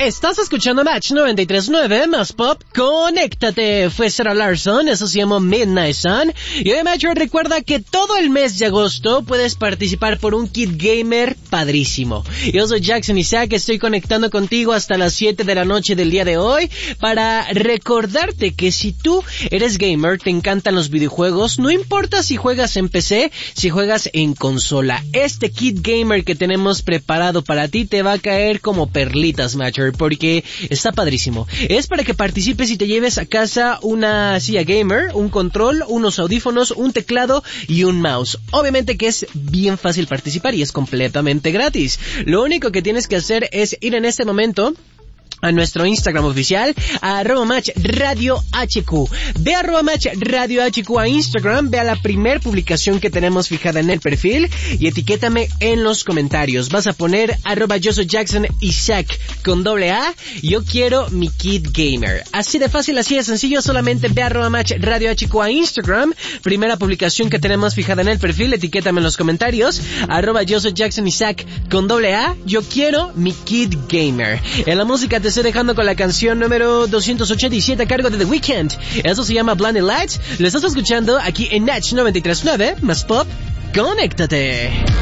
Estás escuchando Match 93.9 más Pop. Conéctate. Fue Sarah Larson, eso se llama Midnight Sun. Y hoy, Match, recuerda que todo el mes de agosto puedes participar por un kit gamer padrísimo. Yo soy Jackson Isaac, estoy conectando contigo hasta las 7 de la noche del día de hoy para recordarte que si tú eres gamer, te encantan los videojuegos, no importa si juegas en PC, si juegas en consola, este kit gamer que tenemos preparado para ti te va a caer como perlitas, Matcher, porque está padrísimo. Es para que participes y te lleves a casa una silla gamer, un control, unos audífonos, un teclado y un mouse. Obviamente que es bien fácil participar y es completamente gratis. Lo único que tienes que hacer es ir en este momento a nuestro Instagram oficial, a @matchradiohq. Ve a @matchradiohq a Instagram, ve a la primer publicación que tenemos fijada en el perfil y etiquétame en los comentarios. Vas a poner @yo soy Jackson Isaac con AA, yo quiero mi kit gamer. Así de fácil, así de sencillo, solamente ve a @matchradiohq a Instagram, primera publicación que tenemos fijada en el perfil, etiquétame en los comentarios, @yo soy Jackson Isaac con AA, yo quiero mi kit gamer. En la música te estoy dejando con la canción número 287 a cargo de The Weeknd. Eso se llama Blinding Lights. Lo estás escuchando aquí en Match 93.9 más Pop. Conéctate.